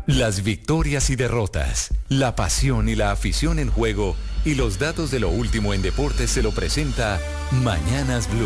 Las victorias y derrotas, la pasión y la afición en juego y los datos de lo último en deportes se lo presenta Mañanas Blue.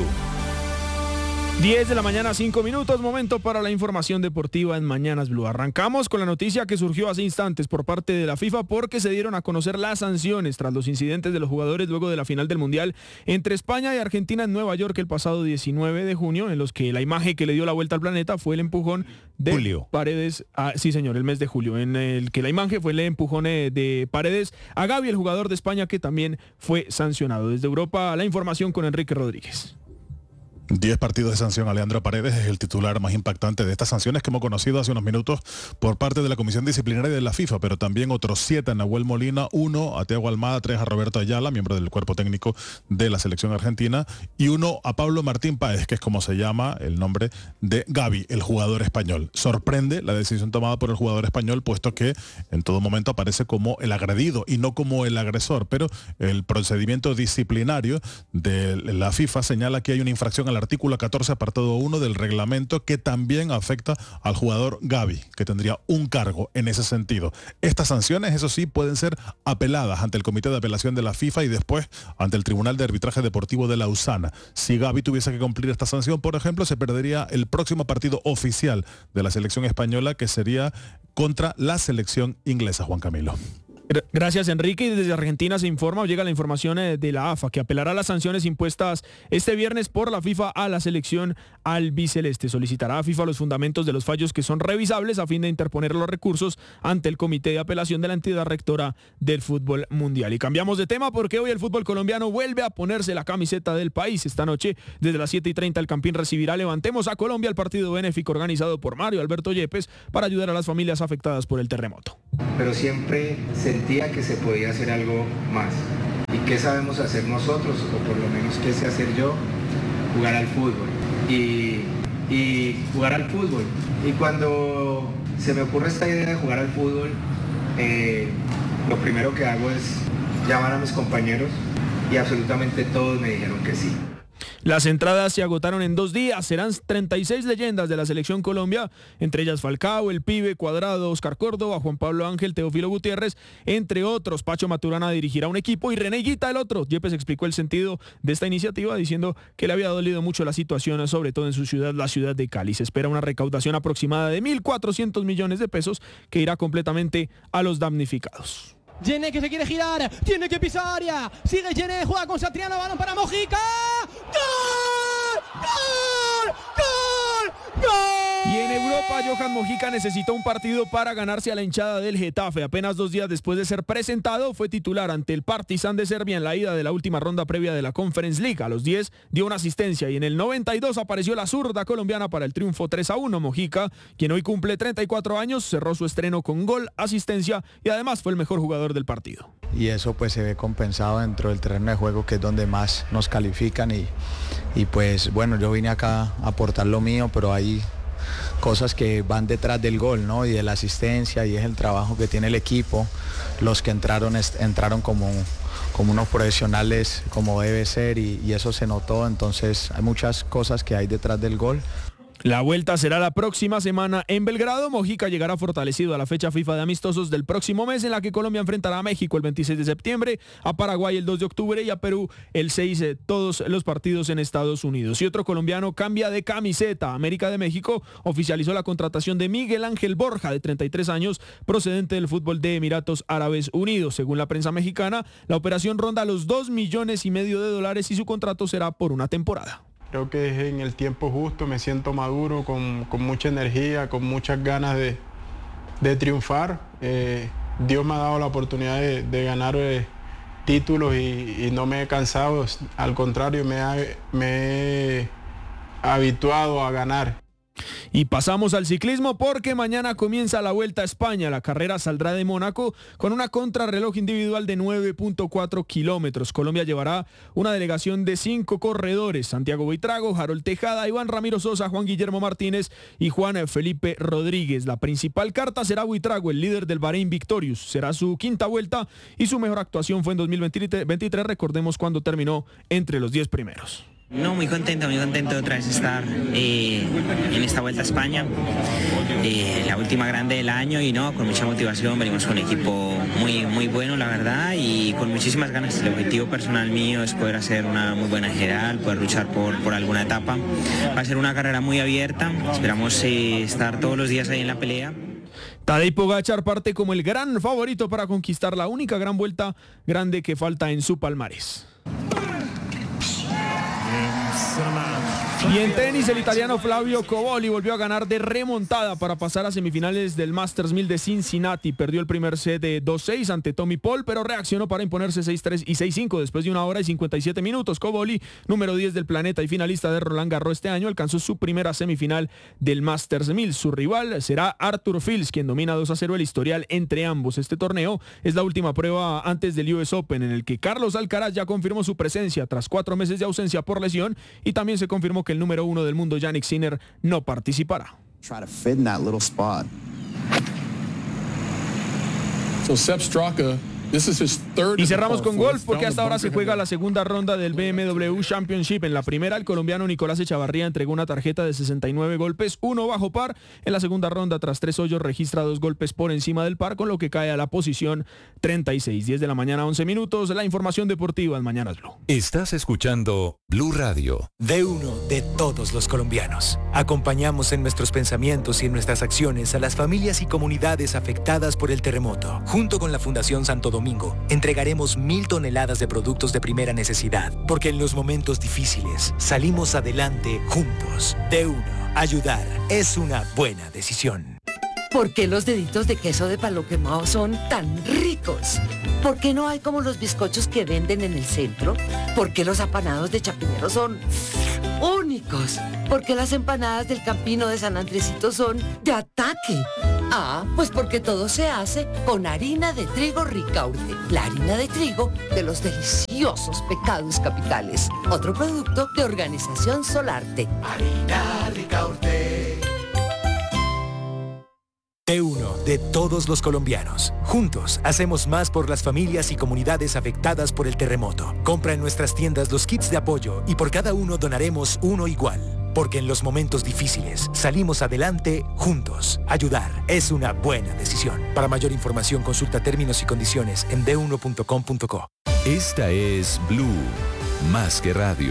10 de la mañana, 5 minutos, momento para la información deportiva en Mañanas Blue. Arrancamos con la noticia que surgió hace instantes por parte de la FIFA porque se dieron a conocer las sanciones tras los incidentes de los jugadores luego de la final del Mundial entre España y Argentina en Nueva York el pasado 19 de junio, en los que la imagen que le dio la vuelta al planeta fue el empujón de Julio. Paredes, sí señor, el mes de julio, en el que la imagen fue el empujón de Paredes a Gavi, el jugador de España, que también fue sancionado. Desde Europa, la información con Enrique Rodríguez. 10 partidos de sanción a Leandro Paredes es el titular más impactante de estas sanciones que hemos conocido hace unos minutos por parte de la Comisión Disciplinaria de la FIFA, pero también otros 7 a Nahuel Molina, 1 a Thiago Almada, 3 a Roberto Ayala, miembro del cuerpo técnico de la selección argentina, y 1 a Pablo Martín Páez, que es como se llama el nombre de Gavi, el jugador español. Sorprende la decisión tomada por el jugador español, puesto que en todo momento aparece como el agredido y no como el agresor, pero el procedimiento disciplinario de la FIFA señala que hay una infracción al artículo 14, apartado 1 del reglamento, que también afecta al jugador Gavi, que tendría un cargo en ese sentido. Estas sanciones, eso sí, pueden ser apeladas ante el Comité de Apelación de la FIFA y después ante el Tribunal de Arbitraje Deportivo de Lausana. Si Gavi tuviese que cumplir esta sanción, por ejemplo, se perdería el próximo partido oficial de la selección española, que sería contra la selección inglesa, Juan Camilo. Gracias, Enrique. Y desde Argentina se informa o llega la información de la AFA que apelará a las sanciones impuestas este viernes por la FIFA a la selección albiceleste. Solicitará a FIFA los fundamentos de los fallos que son revisables a fin de interponer los recursos ante el Comité de Apelación de la entidad rectora del fútbol mundial. Y cambiamos de tema porque hoy el fútbol colombiano vuelve a ponerse la camiseta del país. Esta noche, desde las 7:30, el Campín recibirá Levantemos a Colombia, el partido benéfico organizado por Mario Alberto Yepes para ayudar a las familias afectadas por el terremoto. Pero siempre sentía que se podía hacer algo más. ¿Y qué sabemos hacer nosotros? O por lo menos qué sé hacer yo, jugar al fútbol. Y jugar al fútbol. Y cuando se me ocurre esta idea de jugar al fútbol, lo primero que hago es llamar a mis compañeros y absolutamente todos me dijeron que sí. Las entradas se agotaron en 2 días. Serán 36 leyendas de la selección Colombia, entre ellas Falcao, El Pibe, Cuadrado, Oscar Córdoba, Juan Pablo Ángel, Teófilo Gutiérrez, entre otros. Pacho Maturana dirigirá un equipo y René Higuita el otro. Yepes explicó el sentido de esta iniciativa diciendo que le había dolido mucho la situación, sobre todo en su ciudad, la ciudad de Cali. Se espera una recaudación aproximada de 1.400 millones de pesos que irá completamente a los damnificados. Yené que se quiere girar, tiene que pisar ya. Sigue Yené, juega con Satriano, balón para Mojica. ¡Gol! ¡Gol! ¡Gol! ¡Gol! Y en Europa, Johan Mojica necesitó un partido para ganarse a la hinchada del Getafe. Apenas 2 días después de ser presentado, fue titular ante el Partizan de Serbia en la ida de la última ronda previa de la Conference League. A los 10 dio una asistencia y en el 92 apareció la zurda colombiana para el triunfo 3-1. Mojica, quien hoy cumple 34 años, cerró su estreno con gol, asistencia y además fue el mejor jugador del partido. Y eso pues se ve compensado dentro del terreno de juego, que es donde más nos califican y pues bueno, yo vine acá a aportar lo mío, pero hay cosas que van detrás del gol, ¿no? Y de la asistencia, y es el trabajo que tiene el equipo. Los que entraron como unos profesionales, como debe ser, y eso se notó. Entonces hay muchas cosas que hay detrás del gol. La vuelta será la próxima semana en Belgrado. Mojica llegará fortalecido a la fecha FIFA de amistosos del próximo mes, en la que Colombia enfrentará a México el 26 de septiembre, a Paraguay el 2 de octubre y a Perú el 6, todos los partidos en Estados Unidos. Y otro colombiano cambia de camiseta. América de México oficializó la contratación de Miguel Ángel Borja, de 33 años, procedente del fútbol de Emiratos Árabes Unidos. Según la prensa mexicana, la operación ronda los $2,5 millones y su contrato será por una temporada. Creo que es en el tiempo justo, me siento maduro, con mucha energía, con muchas ganas de triunfar. Dios me ha dado la oportunidad de ganar títulos y no me he cansado, al contrario, me he habituado a ganar. Y pasamos al ciclismo porque mañana comienza la Vuelta a España. La carrera saldrá de Mónaco con una contrarreloj individual de 9.4 kilómetros. Colombia llevará una delegación de 5 corredores: Santiago Buitrago, Harold Tejada, Iván Ramiro Sosa, Juan Guillermo Martínez y Juan Felipe Rodríguez. La principal carta será Buitrago, el líder del Bahrein Victorious. Será su 5ª vuelta y su mejor actuación fue en 2023, recordemos, cuando terminó entre los 10 primeros. No, muy contento de otra vez estar en esta Vuelta a España, la última grande del año y no, con mucha motivación, venimos con un equipo muy bueno la verdad y con muchísimas ganas. El objetivo personal mío es poder hacer una muy buena general, poder luchar por alguna etapa. Va a ser una carrera muy abierta, esperamos estar todos los días ahí en la pelea. Tadej Pogačar parte como el gran favorito para conquistar la única gran vuelta grande que falta en su palmarés. Y en tenis, el italiano Flavio Cobolli volvió a ganar de remontada para pasar a semifinales del Masters 1000 de Cincinnati. Perdió el primer set de 2-6 ante Tommy Paul, pero reaccionó para imponerse 6-3 y 6-5 después de 1 hora y 57 minutos. Cobolli, número 10 del planeta y finalista de Roland Garros este año, alcanzó su primera semifinal del Masters 1000. Su rival será Arthur Fils, quien domina 2-0 el historial entre ambos. Este torneo es la última prueba antes del US Open, en el que Carlos Alcaraz ya confirmó su presencia tras 4 meses de ausencia por lesión, y también se confirmó que el número 1 del mundo, Jannik Sinner, no participará. Sepp Straka, y cerramos con golf, porque hasta ahora se juega la segunda ronda del BMW Championship. En la primera, el colombiano Nicolás Echavarría entregó una tarjeta de 69 golpes, 1 bajo par. En la segunda ronda, tras 3 hoyos, registra 2 golpes por encima del par, con lo que cae a la posición 36. 10 de la mañana, 11 minutos. La información deportiva en Mañanas Blue. Estás escuchando Blue Radio. De uno de todos los colombianos. Acompañamos en nuestros pensamientos y en nuestras acciones a las familias y comunidades afectadas por el terremoto. Junto con la Fundación Santo Domingo, entregaremos 1,000 toneladas de productos de primera necesidad, porque en los momentos difíciles salimos adelante juntos. De uno, ayudar es una buena decisión. ¿Por qué los deditos de queso de palo quemado son tan ricos? ¿Por qué no hay como los bizcochos que venden en el centro? ¿Por qué los apanados de Chapinero son únicos? ¿Por qué las empanadas del Campino de San Andresito son de ataque? Pues porque todo se hace con harina de trigo Ricaurte, la harina de trigo de los deliciosos pecados capitales. Otro producto de Organización Solarte. Harina Ricaurte. De uno de todos los colombianos. Juntos hacemos más por las familias y comunidades afectadas por el terremoto. Compra en nuestras tiendas los kits de apoyo y por cada uno donaremos uno igual. Porque en los momentos difíciles salimos adelante juntos. Ayudar es una buena decisión. Para mayor información consulta términos y condiciones en d1.com.co. Esta es Blue, más que radio.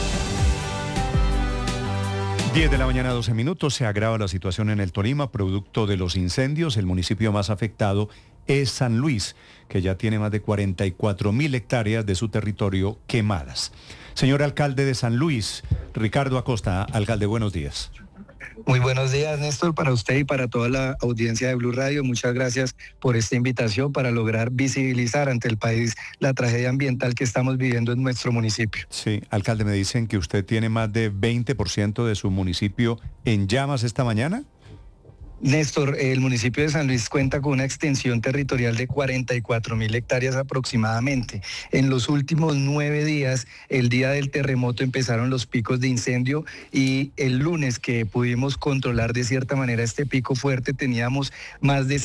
10 de la mañana, 12 minutos. Se agrava la situación en el Tolima, producto de los incendios. El municipio más afectado es San Luis, que ya tiene más de 44.000 hectáreas de su territorio quemadas. Señor alcalde de San Luis, Ricardo Acosta. Alcalde, buenos días. Muy buenos días, Néstor, para usted y para toda la audiencia de Blue Radio. Muchas gracias por esta invitación para lograr visibilizar ante el país la tragedia ambiental que estamos viviendo en nuestro municipio. Sí, alcalde, me dicen que usted tiene más de 20% de su municipio en llamas esta mañana. Néstor, el municipio de San Luis cuenta con una extensión territorial de 44.000 hectáreas aproximadamente. En los últimos 9 días, el día del terremoto, empezaron los picos de incendio y el lunes, que pudimos controlar de cierta manera este pico fuerte, teníamos más de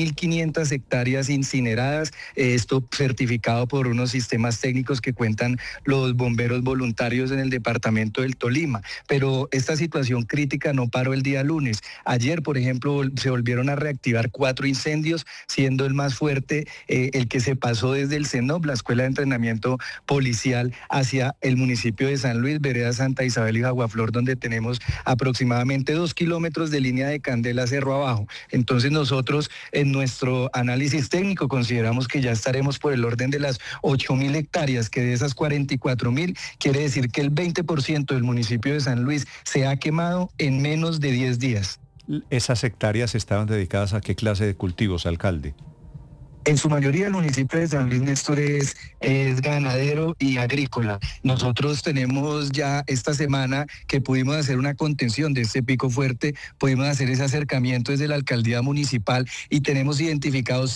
7.500 hectáreas incineradas, esto certificado por unos sistemas técnicos que cuentan los bomberos voluntarios en el departamento del Tolima. Pero esta situación crítica no paró el día lunes. Ayer, por ejemplo, se volvieron a reactivar 4 incendios, siendo el más fuerte el que se pasó desde el CENOP, la Escuela de Entrenamiento Policial, hacia el municipio de San Luis, vereda Santa Isabel y Jaguaflor, donde tenemos aproximadamente 2 kilómetros de línea de Candela cerro abajo. Entonces nosotros, en nuestro análisis técnico, consideramos que ya estaremos por el orden de las 8.000 hectáreas, que de esas 44.000 quiere decir que el 20% del municipio de San Luis se ha quemado en menos de 10 días. ¿Esas hectáreas estaban dedicadas a qué clase de cultivos, alcalde? En su mayoría el municipio de San Luis, Néstor, es ganadero y agrícola. Nosotros tenemos ya esta semana que pudimos hacer una contención de este pico fuerte, pudimos hacer ese acercamiento desde la alcaldía municipal y tenemos identificados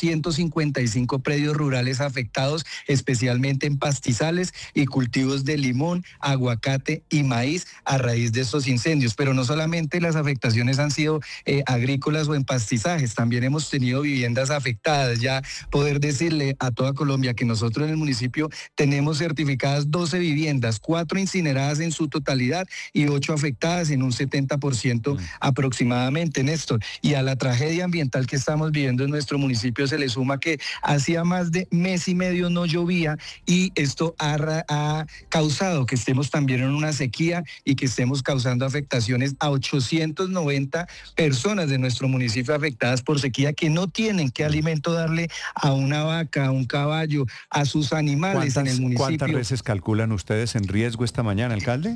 155 predios rurales afectados, especialmente en pastizales y cultivos de limón, aguacate y maíz a raíz de estos incendios. Pero no solamente las afectaciones han sido agrícolas o en pastizajes, también hemos tenido viviendas afectadas. Ya poder decirle a toda Colombia que nosotros en el municipio tenemos certificadas 12 viviendas, 4 incineradas en su totalidad y 8 afectadas en un 70% aproximadamente, Néstor. Y a la tragedia ambiental que estamos viviendo en nuestro municipio se le suma que hacía más de mes y medio no llovía y esto ha causado que estemos también en una sequía y que estemos causando afectaciones a 890 personas de nuestro municipio afectadas por sequía que no tienen qué alimento darle a una vaca, a un caballo, a sus animales en el municipio. ¿Cuántas reses calculan ustedes en riesgo esta mañana, alcalde?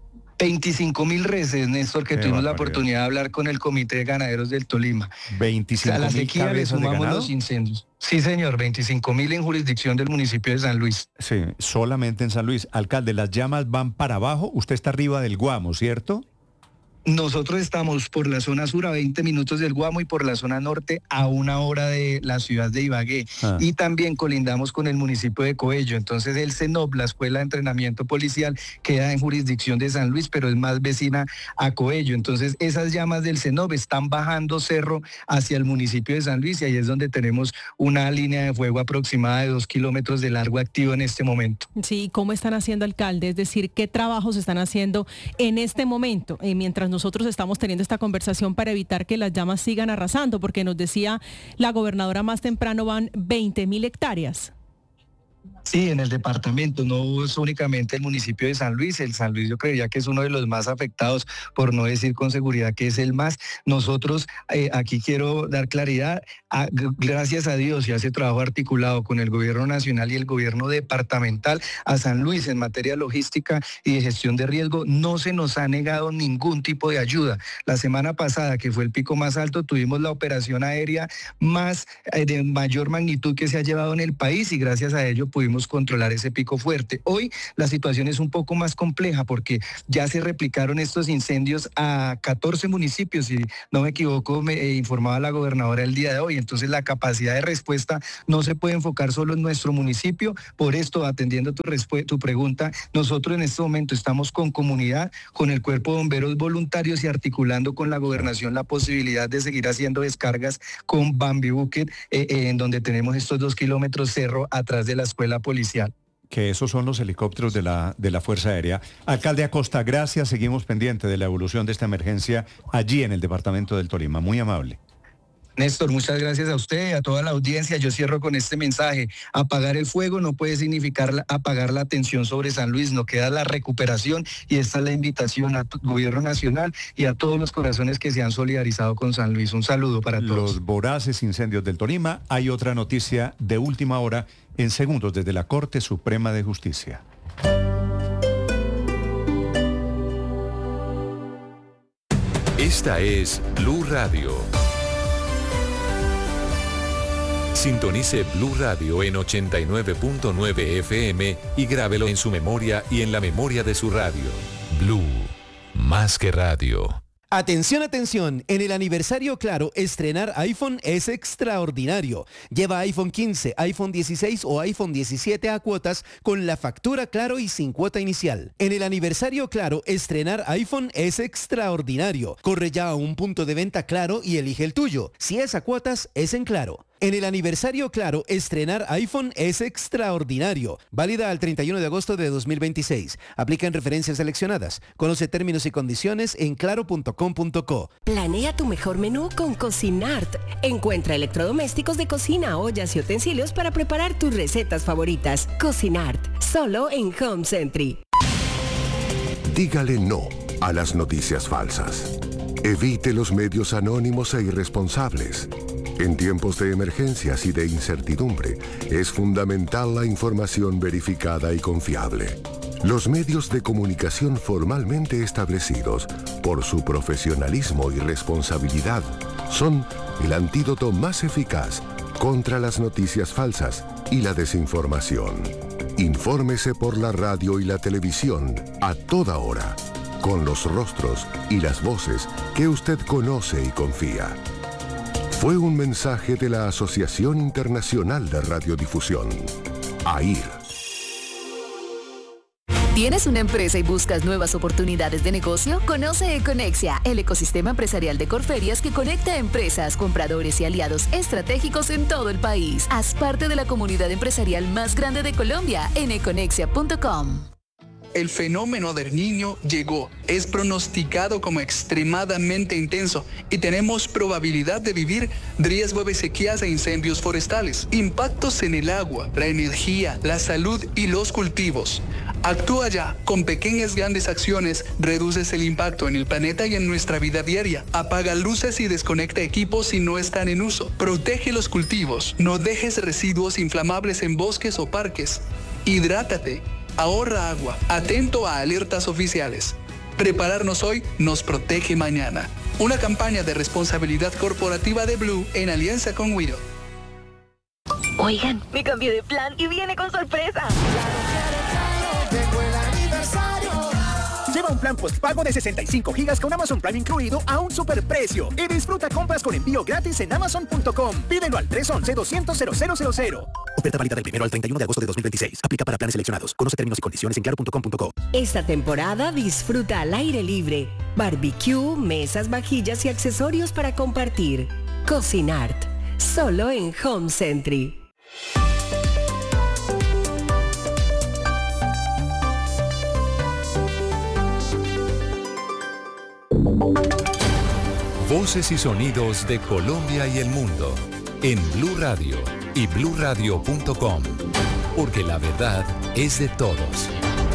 25.000 reses, Néstor, que tuvimos la oportunidad de hablar con el Comité de Ganaderos del Tolima. 25.000 a la sequía le sumamos de los incendios. Sí, señor, 25.000 en jurisdicción del municipio de San Luis. Sí, solamente en San Luis. Alcalde, las llamas van para abajo, usted está arriba del Guamo, ¿cierto? Nosotros estamos por la zona sur a 20 minutos del Guamo y por la zona norte a 1 hora de la ciudad de Ibagué. Y también colindamos con el municipio de Coello. Entonces el CENOP, la Escuela de Entrenamiento Policial, queda en jurisdicción de San Luis, pero es más vecina a Coello. Entonces esas llamas del CENOP están bajando cerro hacia el municipio de San Luis y ahí es donde tenemos una línea de fuego aproximada de 2 kilómetros de largo activo en este momento. Sí, ¿cómo están haciendo, alcalde? Es decir, ¿qué trabajos están haciendo en este momento, mientras nosotros estamos teniendo esta conversación para evitar que las llamas sigan arrasando? Porque nos decía la gobernadora más temprano, van 20.000 hectáreas. Sí, en el departamento, no es únicamente el municipio de San Luis. El San Luis yo creería que es uno de los más afectados, por no decir con seguridad que es el más. Nosotros aquí quiero dar claridad, gracias a Dios y a ese trabajo articulado con el gobierno nacional y el gobierno departamental, a San Luis en materia logística y de gestión de riesgo no se nos ha negado ningún tipo de ayuda. La semana pasada, que fue el pico más alto, tuvimos la operación aérea más de mayor magnitud que se ha llevado en el país y gracias a ello pudimos controlar ese pico fuerte. Hoy la situación es un poco más compleja porque ya se replicaron estos incendios a 14 municipios, si no me equivoco, me informaba la gobernadora el día de hoy. Entonces la capacidad de respuesta no se puede enfocar solo en nuestro municipio. Por esto, atendiendo tu pregunta, nosotros en este momento estamos con comunidad, con el Cuerpo de Bomberos Voluntarios y articulando con la gobernación la posibilidad de seguir haciendo descargas con Bambi Bucket, en donde tenemos estos 2 kilómetros cerro atrás de la escuela policial. Que esos son los helicópteros de la Fuerza Aérea. Alcalde Acosta, gracias. Seguimos pendientes de la evolución de esta emergencia allí en el departamento del Tolima. Muy amable. Néstor, muchas gracias a usted y a toda la audiencia. Yo cierro con este mensaje. Apagar el fuego no puede significar apagar la atención sobre San Luis, no queda la recuperación y esta es la invitación al gobierno nacional y a todos los corazones que se han solidarizado con San Luis. Un saludo para todos. Los voraces incendios del Tolima. Hay otra noticia de última hora en segundos desde la Corte Suprema de Justicia. Esta es Blue Radio. Sintonice Blue Radio en 89.9 FM y grábelo en su memoria y en la memoria de su radio. Blue, más que radio. Atención, atención, en el aniversario Claro, estrenar iPhone es extraordinario. Lleva iPhone 15, iPhone 16 o iPhone 17 a cuotas con la factura Claro y sin cuota inicial. En el aniversario Claro, estrenar iPhone es extraordinario. Corre ya a un punto de venta Claro y elige el tuyo. Si es a cuotas, es en Claro. En el aniversario Claro, estrenar iPhone es extraordinario. Válida al 31 de agosto de 2026. Aplica en referencias seleccionadas. Conoce términos y condiciones en claro.com.co. Planea tu mejor menú con Cocinart. Encuentra electrodomésticos de cocina, ollas y utensilios para preparar tus recetas favoritas. Cocinart, solo en Home Century. Dígale no a las noticias falsas. Evite los medios anónimos e irresponsables. En tiempos de emergencias y de incertidumbre, es fundamental la información verificada y confiable. Los medios de comunicación formalmente establecidos, por su profesionalismo y responsabilidad, son el antídoto más eficaz contra las noticias falsas y la desinformación. Infórmese por la radio y la televisión a toda hora, con los rostros y las voces que usted conoce y confía. Fue un mensaje de la Asociación Internacional de Radiodifusión, AIR. ¿Tienes una empresa y buscas nuevas oportunidades de negocio? Conoce Econexia, el ecosistema empresarial de Corferias que conecta a empresas, compradores y aliados estratégicos en todo el país. Haz parte de la comunidad empresarial más grande de Colombia en econexia.com. El fenómeno del Niño llegó, es pronosticado como extremadamente intenso y tenemos probabilidad de vivir riesgo de sequías e incendios forestales, impactos en el agua, la energía, la salud y los cultivos. Actúa ya, con pequeñas grandes acciones reduces el impacto en el planeta y en nuestra vida diaria. Apaga luces y desconecta equipos si no están en uso. Protege los cultivos, no dejes residuos inflamables en bosques o parques. Hidrátate. Ahorra agua, atento a alertas oficiales. Prepararnos hoy nos protege mañana. Una campaña de responsabilidad corporativa de Blue en alianza con Wido. Oigan, me cambié de plan y viene con sorpresa. Lleva un plan postpago de 65 gigas con Amazon Prime incluido a un superprecio y disfruta compras con envío gratis en Amazon.com. Pídelo al 311-200-0000. Oferta válida del 1 al 31 de agosto de 2026. Aplica para planes seleccionados. Conoce términos y condiciones en claro.com.co. Esta temporada disfruta al aire libre. Barbecue, mesas, vajillas y accesorios para compartir. Cocinart. Solo en Home Century. Voces y sonidos de Colombia y el mundo en Blue Radio y bluradio.com, porque la verdad es de todos.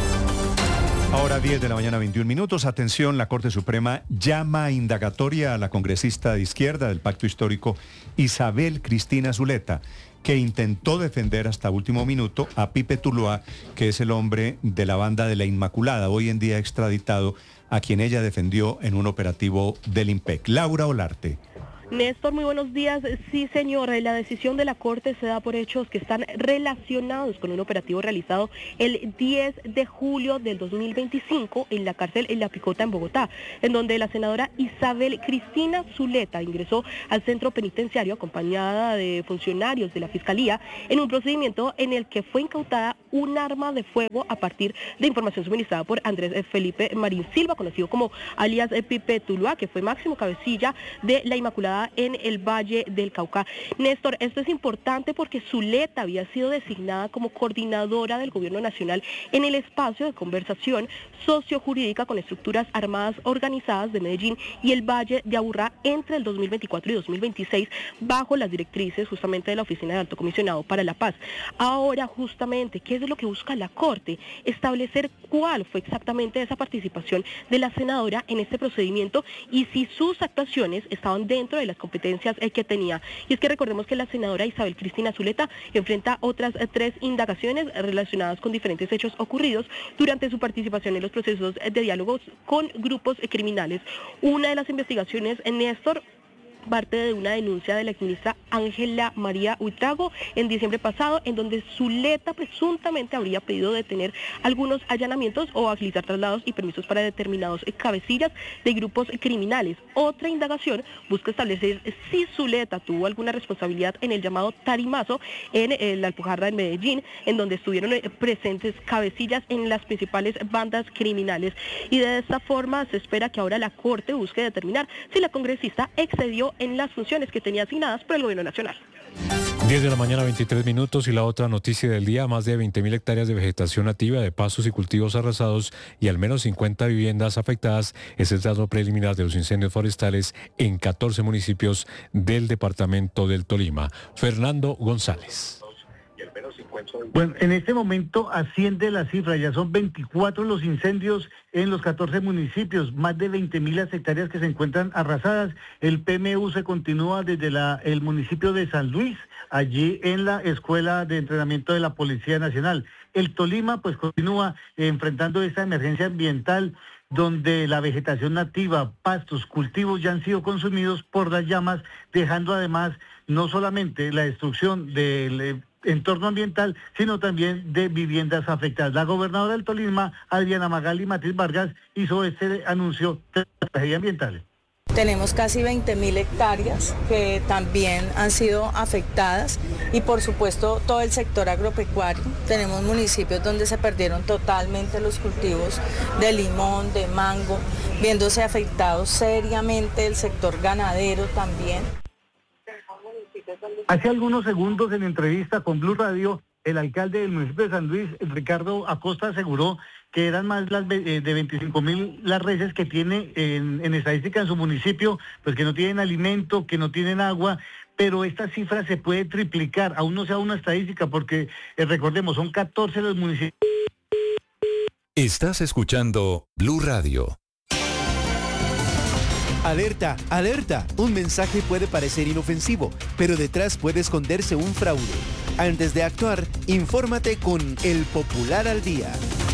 Ahora 10 de la mañana, 21 minutos. Atención, la Corte Suprema llama a indagatoria a la congresista de izquierda del Pacto Histórico Isabel Cristina Zuleta, que intentó defender hasta último minuto a Pipe Tuluá, que es el hombre de la banda de la Inmaculada, hoy en día extraditado, a quien ella defendió en un operativo del IMPEC. Laura Olarte. Néstor, muy buenos días. Sí, señor, la decisión de la Corte se da por hechos que están relacionados con un operativo realizado el 10 de julio del 2025 en la cárcel en La Picota, en Bogotá, en donde la senadora Isabel Cristina Zuleta ingresó al centro penitenciario acompañada de funcionarios de la Fiscalía en un procedimiento en el que fue incautada un arma de fuego a partir de información suministrada por Andrés Felipe Marín Silva, conocido como alias Pipe Tuluá, que fue máximo cabecilla de la Inmaculada en el Valle del Cauca. Néstor, esto es importante porque Zuleta había sido designada como coordinadora del Gobierno Nacional en el espacio de conversación sociojurídica con estructuras armadas organizadas de Medellín y el Valle de Aburrá entre el 2024 y 2026 bajo las directrices justamente de la Oficina del Alto Comisionado para la Paz. Ahora, justamente, ¿qué es lo que busca la Corte? Establecer cuál fue exactamente esa participación de la senadora en este procedimiento y si sus actuaciones estaban dentro de las competencias que tenía. Y es que recordemos que la senadora Isabel Cristina Zuleta enfrenta otras 3 indagaciones relacionadas con diferentes hechos ocurridos durante su participación en los procesos de diálogos con grupos criminales. Una de las investigaciones, Néstor, parte de una denuncia de la exministra Ángela María Huitrago en diciembre pasado, en donde Zuleta presuntamente habría pedido detener algunos allanamientos o agilizar traslados y permisos para determinados cabecillas de grupos criminales. Otra indagación busca establecer si Zuleta tuvo alguna responsabilidad en el llamado tarimazo en la Alpujarra en Medellín, en donde estuvieron presentes cabecillas en las principales bandas criminales. Y de esta forma se espera que ahora la Corte busque determinar si la congresista excedió en las funciones que tenía asignadas por el Gobierno Nacional. 10 de la mañana, 23 minutos, y la otra noticia del día: más de 20.000 hectáreas de vegetación nativa, de pastos y cultivos arrasados y al menos 50 viviendas afectadas. Es el dato preliminar de los incendios forestales en 14 municipios del departamento del Tolima. Fernando González. Bueno, en este momento asciende la cifra, ya son 24 los incendios en los 14 municipios, más de 20.000 hectáreas que se encuentran arrasadas. El PMU se continúa desde el municipio de San Luis, allí en la Escuela de Entrenamiento de la Policía Nacional. El Tolima pues continúa enfrentando esta emergencia ambiental, donde la vegetación nativa, pastos, cultivos ya han sido consumidos por las llamas, dejando además no solamente la destrucción del entorno ambiental, sino también de viviendas afectadas. La gobernadora del Tolima, Adriana Magali Matiz Vargas, hizo este anuncio de la tragedia ambiental. Tenemos casi 20.000 hectáreas que también han sido afectadas y por supuesto todo el sector agropecuario. Tenemos municipios donde se perdieron totalmente los cultivos de limón, de mango, viéndose afectado seriamente el sector ganadero también. Hace algunos segundos en entrevista con Blue Radio, el alcalde del municipio de San Luis, Ricardo Acosta, aseguró que eran más de 25.000 las reses que tiene en estadística en su municipio, pues que no tienen alimento, que no tienen agua, pero esta cifra se puede triplicar, aún no sea una estadística, porque recordemos, son 14 los municipios. Estás escuchando Blue Radio. Alerta, alerta. Un mensaje puede parecer inofensivo, pero detrás puede esconderse un fraude. Antes de actuar, infórmate con El Popular al Día.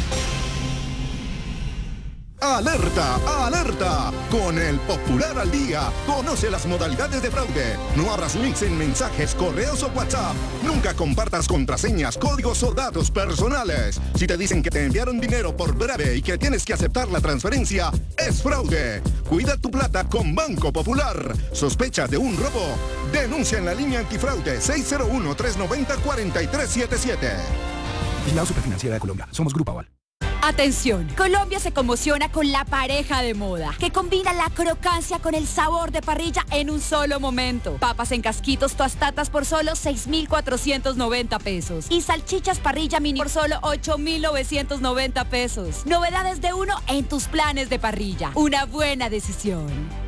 ¡Alerta! ¡Alerta! Con El Popular al Día, conoce las modalidades de fraude. No abras links en mensajes, correos o WhatsApp. Nunca compartas contraseñas, códigos o datos personales. Si te dicen que te enviaron dinero por breve y que tienes que aceptar la transferencia, es fraude. Cuida tu plata con Banco Popular. ¿Sospecha de un robo? Denuncia en la línea antifraude 601-390-4377. Vigilado Superfinanciera de Colombia. Somos Grupo Aval. Atención, Colombia se conmociona con la pareja de moda, que combina la crocancia con el sabor de parrilla en un solo momento. Papas en casquitos tostadas por solo 6.490 pesos. Y salchichas parrilla mini por solo 8.990 pesos. Novedades de uno en tus planes de parrilla. Una buena decisión.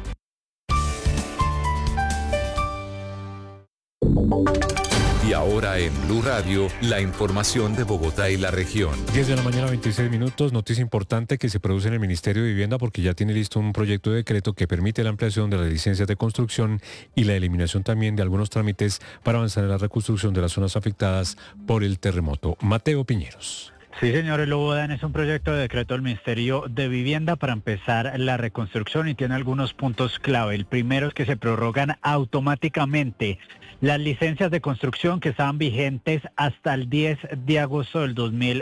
Y ahora en Blue Radio, la información de Bogotá y la región. 10 de la mañana, 26 minutos. Noticia importante que se produce en el Ministerio de Vivienda porque ya tiene listo un proyecto de decreto que permite la ampliación de las licencias de construcción y la eliminación también de algunos trámites para avanzar en la reconstrucción de las zonas afectadas por el terremoto. Mateo Piñeros. Sí, señores, lo dan es un proyecto de decreto del Ministerio de Vivienda para empezar la reconstrucción y tiene algunos puntos clave. El primero es que se prorrogan automáticamente las licencias de construcción que estaban vigentes hasta el 10 de agosto del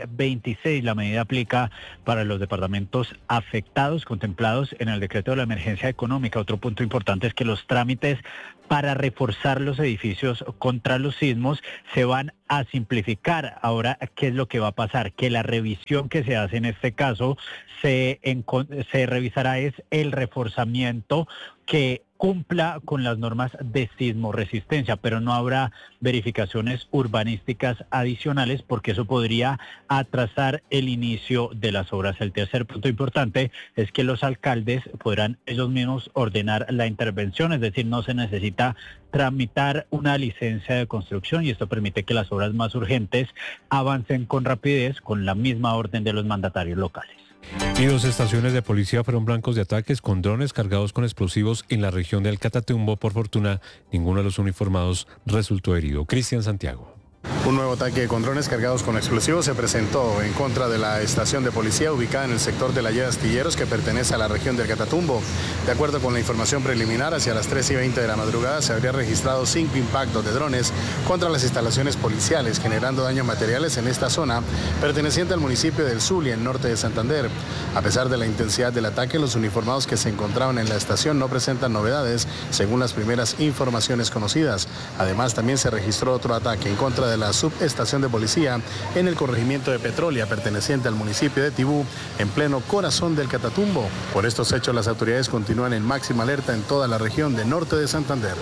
2026. La medida aplica para los departamentos afectados, contemplados en el decreto de la emergencia económica. Otro punto importante es que los trámites para reforzar los edificios contra los sismos se van a simplificar. Ahora, ¿qué es lo que va a pasar? Que la revisión que se hace en este caso se revisará es el reforzamiento que cumpla con las normas de sismo resistencia, pero no habrá verificaciones urbanísticas adicionales porque eso podría atrasar el inicio de las obras. El tercer punto importante es que los alcaldes podrán ellos mismos ordenar la intervención, es decir, no se necesita tramitar una licencia de construcción y esto permite que las obras más urgentes avancen con rapidez con la misma orden de los mandatarios locales. Y 2 estaciones de policía fueron blancos de ataques con drones cargados con explosivos en la región del Catatumbo. Por fortuna, ninguno de los uniformados resultó herido. Cristian Santiago. Un nuevo ataque con drones cargados con explosivos se presentó en contra de la estación de policía ubicada en el sector de la Llera Astilleros, que pertenece a la región del Catatumbo. De acuerdo con la información preliminar, hacia las 3:20 de la madrugada se habría registrado 5 impactos de drones contra las instalaciones policiales, generando daños materiales en esta zona perteneciente al municipio del Zulia, en norte de Santander. A pesar de la intensidad del ataque, los uniformados que se encontraban en la estación no presentan novedades, según las primeras informaciones conocidas. Además, también se registró otro ataque en contra de la subestación de policía en el corregimiento de Petrolia, perteneciente al municipio de Tibú, en pleno corazón del Catatumbo. Por estos hechos, las autoridades continúan en máxima alerta en toda la región del norte de Santander.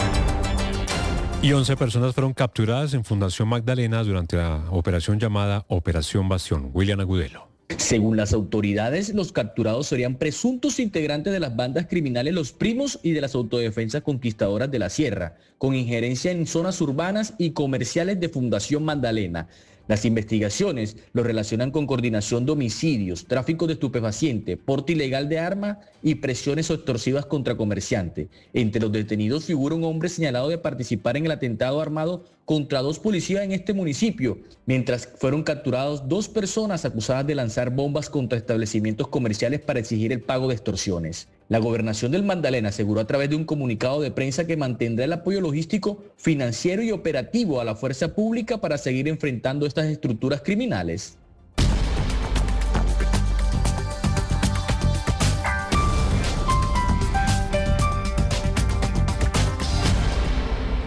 Y 11 personas fueron capturadas en Fundación Magdalena durante la operación llamada Operación Bastión. William Agudelo. Según las autoridades, los capturados serían presuntos integrantes de las bandas criminales Los Primos y de las autodefensas conquistadoras de la Sierra, con injerencia en zonas urbanas y comerciales de Fundación Magdalena. Las investigaciones los relacionan con coordinación de homicidios, tráfico de estupefacientes, porte ilegal de armas y presiones extorsivas contra comerciantes. Entre los detenidos figura un hombre señalado de participar en el atentado armado contra 2 policías en este municipio, mientras fueron capturados 2 personas acusadas de lanzar bombas contra establecimientos comerciales para exigir el pago de extorsiones. La Gobernación del Magdalena aseguró a través de un comunicado de prensa que mantendrá el apoyo logístico, financiero y operativo a la fuerza pública para seguir enfrentando estas estructuras criminales.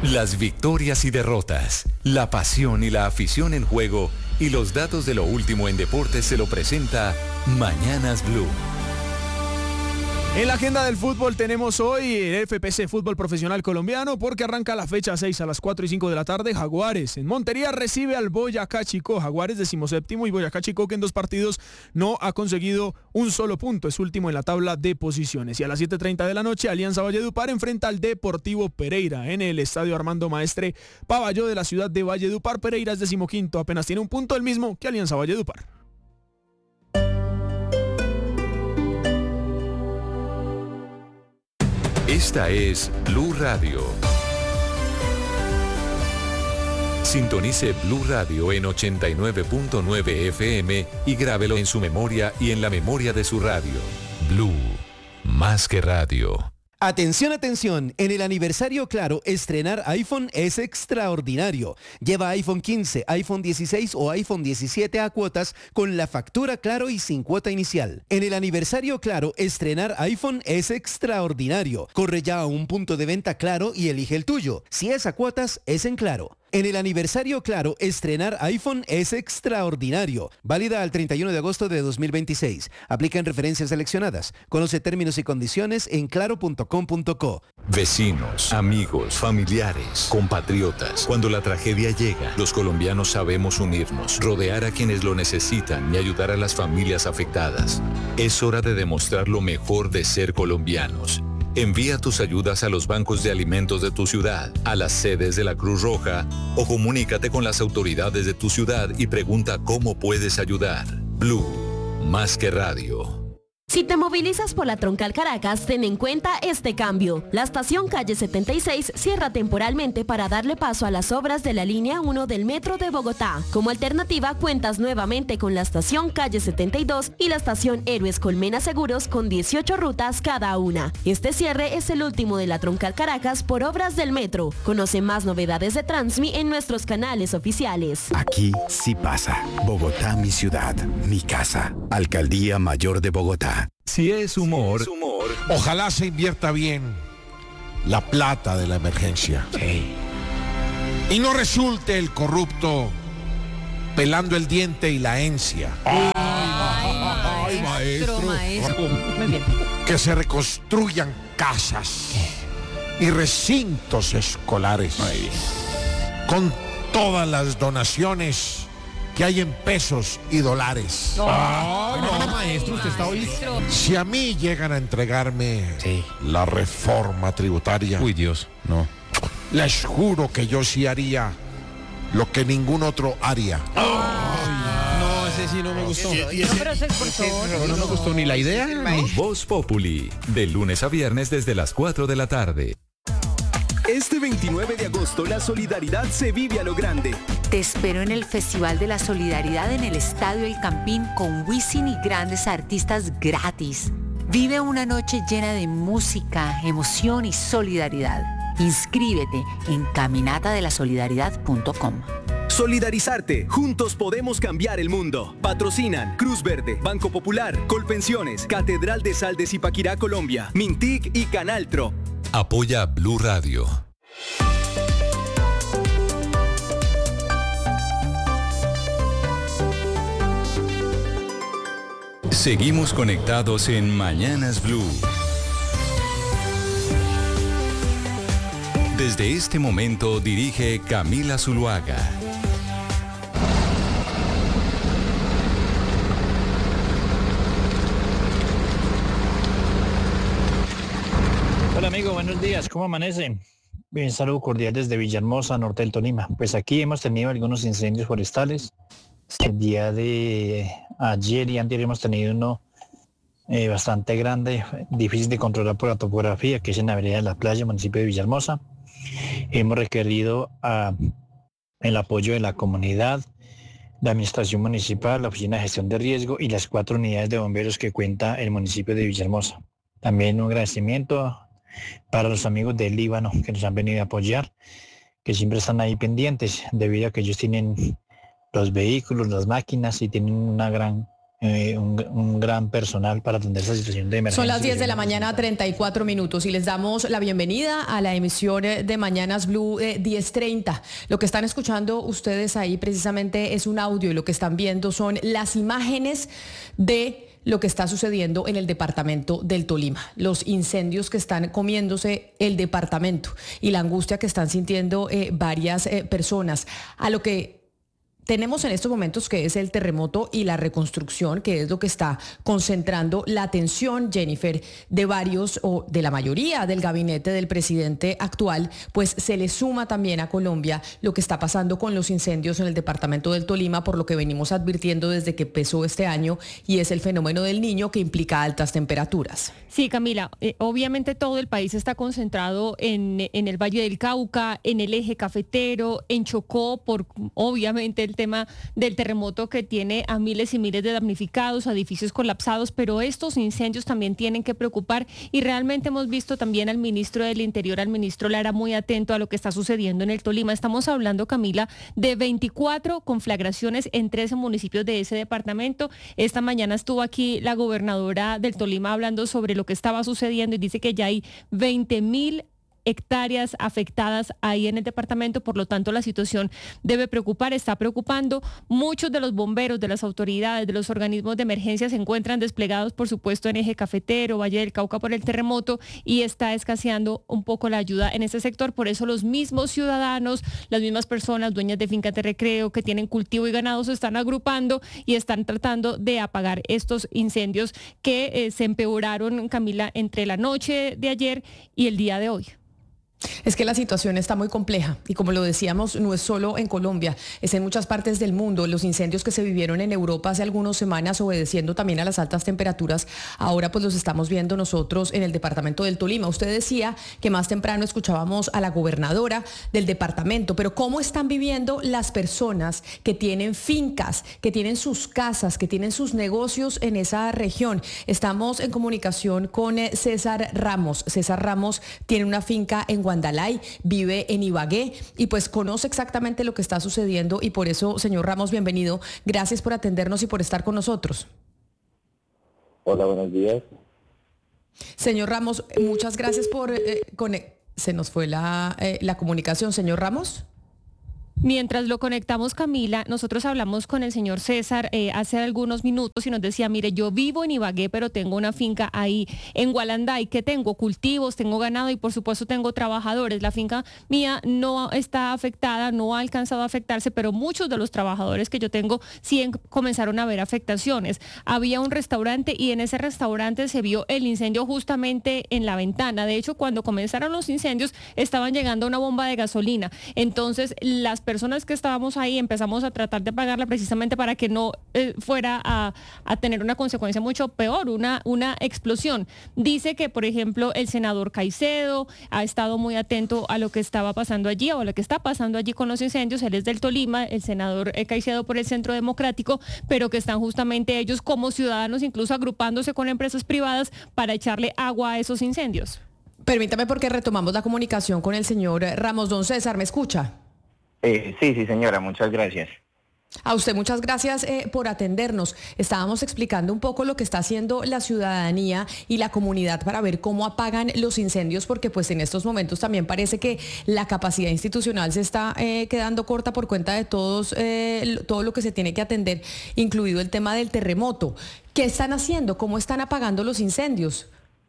Las victorias y derrotas, la pasión y la afición en juego y los datos de lo último en deportes se lo presenta Mañanas Blue. En la agenda del fútbol tenemos hoy el FPC Fútbol Profesional Colombiano porque arranca la fecha 6 a las 4 y 5 de la tarde. Jaguares en Montería recibe al Boyacá Chicó. Jaguares 17º y Boyacá Chicó, que en 2 partidos no ha conseguido un solo punto. Es último en la tabla de posiciones. Y a las 7:30 de la noche Alianza Valledupar enfrenta al Deportivo Pereira en el Estadio Armando Maestre Pavalló de la ciudad de Valledupar. Pereira es 15º, apenas tiene un punto, el mismo que Alianza Valledupar. Esta es Blue Radio. Sintonice Blue Radio en 89.9 FM y grábelo en su memoria y en la memoria de su radio. Blue, más que radio. Atención, atención, en el aniversario Claro, estrenar iPhone es extraordinario. Lleva iPhone 15, iPhone 16 o iPhone 17 a cuotas con la factura Claro y sin cuota inicial. En el aniversario Claro, estrenar iPhone es extraordinario. Corre ya a un punto de venta Claro y elige el tuyo. Si es a cuotas, es en Claro. En el aniversario Claro, estrenar iPhone es extraordinario. Válida al 31 de agosto de 2026. Aplica en referencias seleccionadas. Conoce términos y condiciones en claro.com.co. Vecinos, amigos, familiares, compatriotas. Cuando la tragedia llega, los colombianos sabemos unirnos, rodear a quienes lo necesitan y ayudar a las familias afectadas. Es hora de demostrar lo mejor de ser colombianos. Envía tus ayudas a los bancos de alimentos de tu ciudad, a las sedes de la Cruz Roja o comunícate con las autoridades de tu ciudad y pregunta cómo puedes ayudar. Blue, más que radio. Si te movilizas por la Troncal Caracas, ten en cuenta este cambio. La estación Calle 76 cierra temporalmente para darle paso a las obras de la línea 1 del Metro de Bogotá. Como alternativa, cuentas nuevamente con la estación Calle 72 y la estación Héroes Colmena Seguros con 18 rutas cada una. Este cierre es el último de la Troncal Caracas por obras del Metro. Conoce más novedades de Transmi en nuestros canales oficiales. Aquí sí pasa. Bogotá, mi ciudad, mi casa. Alcaldía Mayor de Bogotá. Si es humor, ojalá se invierta bien la plata de la emergencia. Sí. Y no resulte el corrupto pelando el diente y la encia. Ay, maestro. Muy bien. Que se reconstruyan casas y recintos escolares. Muy bien. Con todas las donaciones que hay en pesos y dólares. No, maestro, usted está hoy. Si a mí llegan a entregarme la reforma tributaria. Uy, Dios, no. Les juro que yo sí haría lo que ningún otro haría. No, ese sí no me gustó. No me gustó ni la idea. Voz Populi, de lunes a viernes desde las 4 de la tarde. Este 29 de agosto la solidaridad se vive a lo grande. Te espero en el Festival de la Solidaridad en el Estadio El Campín con Wisin y grandes artistas gratis. Vive una noche llena de música, emoción y solidaridad. Inscríbete en caminatadelasolidaridad.com. Solidarizarte. Juntos podemos cambiar el mundo. Patrocinan Cruz Verde, Banco Popular, Colpensiones, Catedral de Sal de Zipaquirá, Colombia, Mintic y Canal Tro. Apoya Blue Radio. Seguimos conectados en Mañanas Blue. Desde este momento dirige Camila Zuluaga. Hola amigo, buenos días, ¿cómo amanece? Bien, saludo cordial desde Villahermosa, norte del Tolima. Pues aquí hemos tenido algunos incendios forestales. El día de ayer y anterior hemos tenido uno bastante grande, difícil de controlar por la topografía, que es en la vereda de la playa, municipio de Villahermosa. Hemos requerido el apoyo de la comunidad, la administración municipal, la oficina de gestión de riesgo y las 4 unidades de bomberos que cuenta el municipio de Villahermosa. También un agradecimiento para los amigos del Líbano que nos han venido a apoyar, que siempre están ahí pendientes, debido a que ellos tienen los vehículos, las máquinas y tienen una gran un gran personal para atender esa situación de emergencia. Son las 10 de la mañana, 34 minutos, y les damos la bienvenida a la emisión de Mañanas Blue 10:30. Lo que están escuchando ustedes ahí precisamente es un audio, y lo que están viendo son las imágenes de lo que está sucediendo en el departamento del Tolima, los incendios que están comiéndose el departamento y la angustia que están sintiendo varias personas. A lo que tenemos en estos momentos, que es el terremoto y la reconstrucción, que es lo que está concentrando la atención, Jennifer, de varios o de la mayoría del gabinete del presidente actual, pues se le suma también a Colombia lo que está pasando con los incendios en el departamento del Tolima, por lo que venimos advirtiendo desde que empezó este año, y es el fenómeno del Niño, que implica altas temperaturas. Sí, Camila, obviamente todo el país está concentrado en el Valle del Cauca, en el eje cafetero, en Chocó, por obviamente el tema del terremoto que tiene a miles y miles de damnificados, a edificios colapsados, pero estos incendios también tienen que preocupar, y realmente hemos visto también al ministro del Interior, al ministro Lara, muy atento a lo que está sucediendo en el Tolima. Estamos hablando, Camila, de 24 conflagraciones en 13 municipios de ese departamento. Esta mañana estuvo aquí la gobernadora del Tolima hablando sobre lo que estaba sucediendo, y dice que ya hay 20.000 hectáreas afectadas ahí en el departamento, por lo tanto la situación debe preocupar, está preocupando. Muchos de los bomberos, de las autoridades, de los organismos de emergencia se encuentran desplegados, por supuesto, en eje cafetero, Valle del Cauca por el terremoto, y está escaseando un poco la ayuda en ese sector. Por eso los mismos ciudadanos, las mismas personas, dueñas de fincas de recreo que tienen cultivo y ganado, se están agrupando y están tratando de apagar estos incendios que se empeoraron, Camila, entre la noche de ayer y el día de hoy. Es que la situación está muy compleja, y como lo decíamos, no es solo en Colombia, es en muchas partes del mundo. Los incendios que se vivieron en Europa hace algunas semanas, obedeciendo también a las altas temperaturas, ahora pues los estamos viendo nosotros en el departamento del Tolima. Usted decía que más temprano escuchábamos a la gobernadora del departamento, pero ¿cómo están viviendo las personas que tienen fincas, que tienen sus casas, que tienen sus negocios en esa región? Estamos en comunicación con César Ramos. César Ramos tiene una finca en Guandalay, vive en Ibagué, y pues conoce exactamente lo que está sucediendo, y por eso, señor Ramos, bienvenido. Gracias por atendernos y por estar con nosotros. Hola, buenos días. Señor Ramos, muchas gracias por... se nos fue la comunicación, señor Ramos. Mientras lo conectamos, Camila, nosotros hablamos con el señor César hace algunos minutos, y nos decía, mire, yo vivo en Ibagué, pero tengo una finca ahí en Gualanday, que tengo cultivos, tengo ganado y por supuesto tengo trabajadores. La finca mía no está afectada, no ha alcanzado a afectarse, pero muchos de los trabajadores que yo tengo sí comenzaron a ver afectaciones. Había un restaurante, y en ese restaurante se vio el incendio justamente en la ventana. De hecho, cuando comenzaron los incendios, estaban llegando a una bomba de gasolina. Entonces, las personas que estábamos ahí empezamos a tratar de apagarla, precisamente para que no fuera a tener una consecuencia mucho peor, una explosión. Dice que, por ejemplo, el senador Caicedo ha estado muy atento a lo que estaba pasando allí, o a lo que está pasando allí con los incendios. Él es del Tolima, el senador Caicedo por el Centro Democrático, pero que están justamente ellos como ciudadanos incluso agrupándose con empresas privadas para echarle agua a esos incendios. Permítame, porque retomamos la comunicación con el señor Ramos. Don César, ¿me escucha? Sí, señora, muchas gracias. A usted muchas gracias por atendernos. Estábamos explicando un poco lo que está haciendo la ciudadanía y la comunidad para ver cómo apagan los incendios, porque pues en estos momentos también parece que la capacidad institucional se está quedando corta por cuenta de todo lo que se tiene que atender, incluido el tema del terremoto. ¿Qué están haciendo? ¿Cómo están apagando los incendios?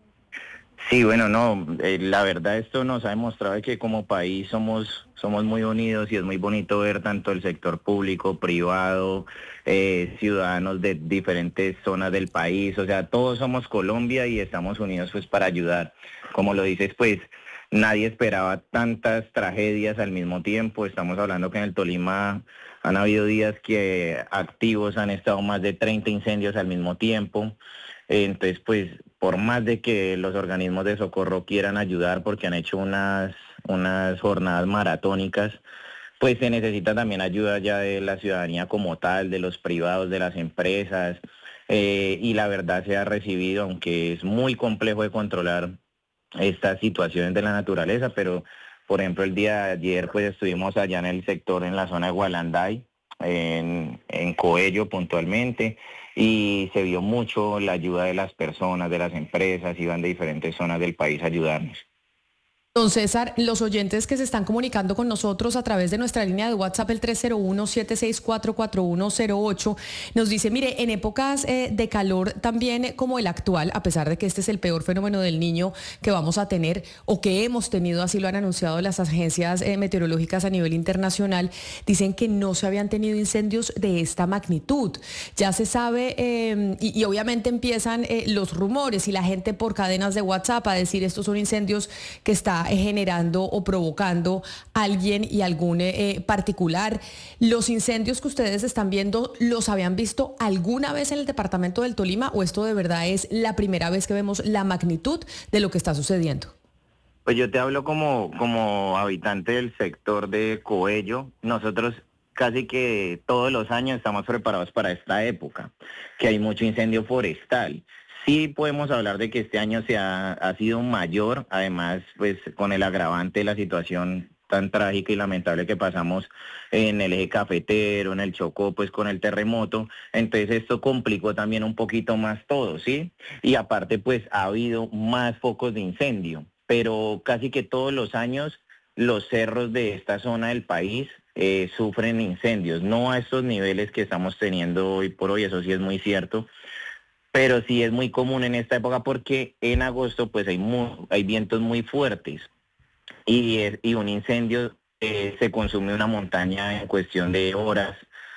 Sí, bueno, la verdad esto nos ha demostrado que como país somos muy unidos, y es muy bonito ver tanto el sector público, privado, ciudadanos de diferentes zonas del país. O sea, todos somos Colombia y estamos unidos pues para ayudar. Como lo dices, pues nadie esperaba tantas tragedias al mismo tiempo. Estamos hablando que en el Tolima han habido días que activos han estado más de 30 incendios al mismo tiempo. Entonces, pues, por más de que los organismos de socorro quieran ayudar, porque han hecho unas jornadas maratónicas, pues se necesita también ayuda ya de la ciudadanía como tal, de los privados, de las empresas, y la verdad se ha recibido, aunque es muy complejo de controlar estas situaciones de la naturaleza, pero, por ejemplo, el día de ayer, pues, estuvimos allá en el sector, en la zona de Gualanday, en Coello puntualmente, y se vio mucho la ayuda de las personas, de las empresas, iban de diferentes zonas del país a ayudarnos. Don César, los oyentes que se están comunicando con nosotros a través de nuestra línea de WhatsApp, el 301-764-4108, nos dice, mire, en épocas de calor también como el actual, a pesar de que este es el peor fenómeno del Niño que vamos a tener o que hemos tenido, así lo han anunciado las agencias meteorológicas a nivel internacional, dicen que no se habían tenido incendios de esta magnitud. Ya se sabe y obviamente empiezan los rumores y la gente por cadenas de WhatsApp a decir estos son incendios que está generando o provocando alguien y algún particular. ¿Los incendios que ustedes están viendo los habían visto alguna vez en el departamento del Tolima o esto de verdad es la primera vez que vemos la magnitud de lo que está sucediendo? Pues yo te hablo como habitante del sector de Coello. Nosotros casi que todos los años estamos preparados para esta época, que hay mucho incendio forestal. Sí podemos hablar de que este año ha sido mayor, además pues con el agravante de la situación tan trágica y lamentable que pasamos en el eje cafetero, en el Chocó, pues con el terremoto, entonces esto complicó también un poquito más todo, ¿sí? Y aparte pues ha habido más focos de incendio, pero casi que todos los años los cerros de esta zona del país sufren incendios, no a estos niveles que estamos teniendo hoy por hoy, eso sí es muy cierto, pero sí es muy común en esta época porque en agosto pues hay vientos muy fuertes y un incendio se consume una montaña en cuestión de horas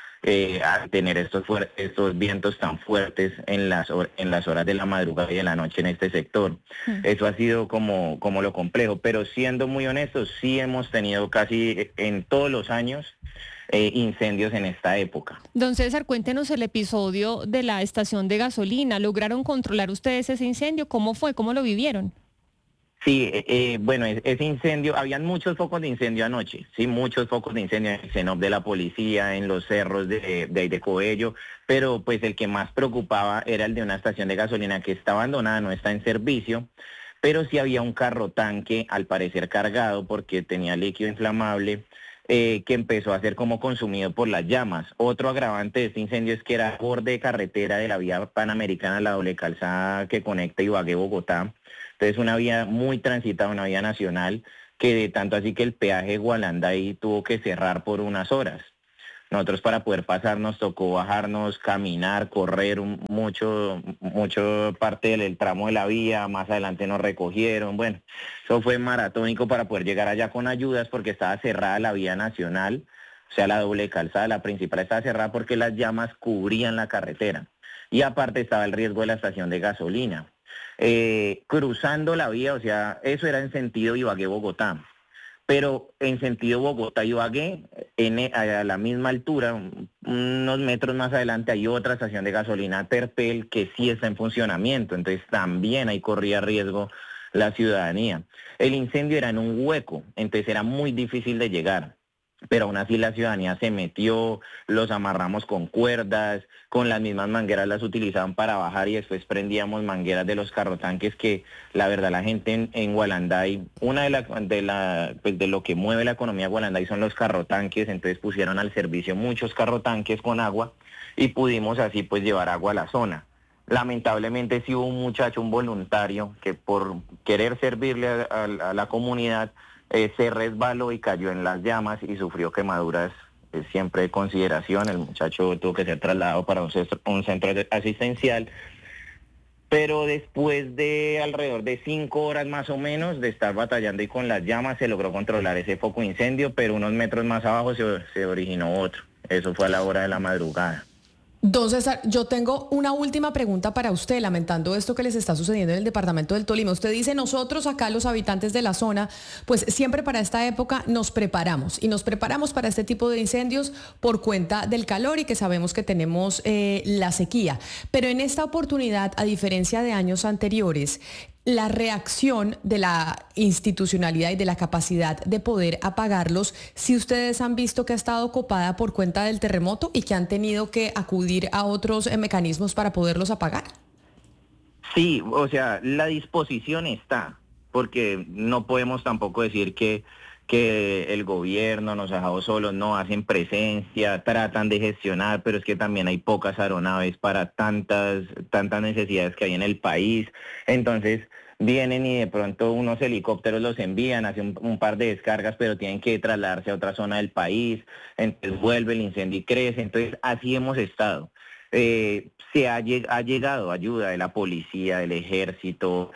al tener estos vientos tan fuertes en las horas de la madrugada y de la noche en este sector. Eso ha sido como lo complejo, pero siendo muy honestos, sí hemos tenido casi en todos los años incendios en esta época. Don César, cuéntenos el episodio de la estación de gasolina. ¿Lograron controlar ustedes ese incendio? ¿Cómo fue? ¿Cómo lo vivieron? Sí, bueno, ese incendio, habían muchos focos de incendio anoche, sí, muchos focos de incendio en el CENOP de la policía, en los cerros de Coello, pero pues el que más preocupaba era el de una estación de gasolina que está abandonada, no está en servicio, pero sí había un carro tanque, al parecer cargado porque tenía líquido inflamable, que empezó a ser como consumido por las llamas. Otro agravante de este incendio es que era borde de carretera de la vía panamericana, la doble calzada que conecta Ibagué-Bogotá. Entonces una vía muy transitada, una vía nacional, que tanto así que el peaje de Gualanday tuvo que cerrar por unas horas. Nosotros para poder pasar nos tocó bajarnos, caminar, correr mucho parte del tramo de la vía, más adelante nos recogieron, bueno, eso fue maratónico para poder llegar allá con ayudas porque estaba cerrada la vía nacional, o sea la doble calzada, la principal estaba cerrada porque las llamas cubrían la carretera y aparte estaba el riesgo de la estación de gasolina. Cruzando la vía, o sea, eso era en sentido Ibagué-Bogotá. Pero en sentido Bogotá-Ibagué, a la misma altura, unos metros más adelante, hay otra estación de gasolina Terpel que sí está en funcionamiento, entonces también ahí corría riesgo la ciudadanía. El incendio era en un hueco, entonces era muy difícil de llegar, pero aún así la ciudadanía se metió, los amarramos con cuerdas, con las mismas mangueras las utilizaban para bajar y después prendíamos mangueras de los carrotanques que la verdad la gente en Gualanday, una de lo que mueve la economía de Gualanday son los carrotanques, entonces pusieron al servicio muchos carrotanques con agua y pudimos así pues llevar agua a la zona. Lamentablemente sí hubo un muchacho, un voluntario, que por querer servirle a la comunidad se resbaló y cayó en las llamas y sufrió quemaduras siempre de consideración. El muchacho tuvo que ser trasladado para un centro asistencial, pero después de alrededor de 5 horas más o menos de estar batallando y con las llamas se logró controlar ese foco de incendio, pero unos metros más abajo se originó otro. Eso fue a la hora de la madrugada. Don César, yo tengo una última pregunta para usted, lamentando esto que les está sucediendo en el departamento del Tolima. Usted dice, nosotros acá los habitantes de la zona, pues siempre para esta época nos preparamos y nos preparamos para este tipo de incendios por cuenta del calor y que sabemos que tenemos la sequía. Pero en esta oportunidad, a diferencia de años anteriores, la reacción de la institucionalidad y de la capacidad de poder apagarlos, si ustedes han visto que ha estado copada por cuenta del terremoto y que han tenido que acudir a otros mecanismos para poderlos apagar. Sí, o sea, la disposición está, porque no podemos tampoco decir que que el gobierno nos ha dejado solos, no hacen presencia, tratan de gestionar, pero es que también hay pocas aeronaves para tantas necesidades que hay en el país. Entonces vienen y de pronto unos helicópteros los envían, hacen un par de descargas, pero tienen que trasladarse a otra zona del país, entonces vuelve el incendio y crece. Entonces así hemos estado. Ha llegado ayuda de la policía, del ejército,